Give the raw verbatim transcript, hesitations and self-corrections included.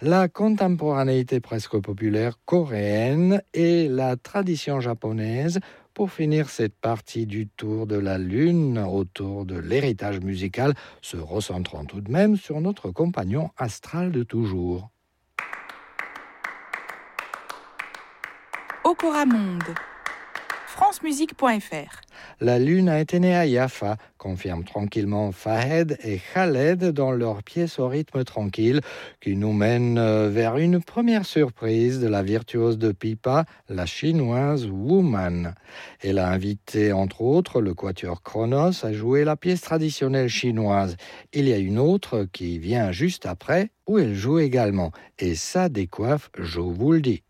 la contemporanéité presque populaire coréenne et la tradition japonaise pour finir cette partie du tour de la Lune autour de l'héritage musical, se recentrant tout de même sur notre compagnon astral de toujours. Okora Monde, francemusique point f r. La Lune a été née à Jaffa, confirment tranquillement Fahed et Khaled dans leur pièce au rythme tranquille qui nous mène vers une première surprise de la virtuose de pipa, la chinoise Woman. Elle a invité entre autres le quatuor Kronos à jouer la pièce traditionnelle chinoise. Il y a une autre qui vient juste après où elle joue également et ça décoiffe, je vous le dis.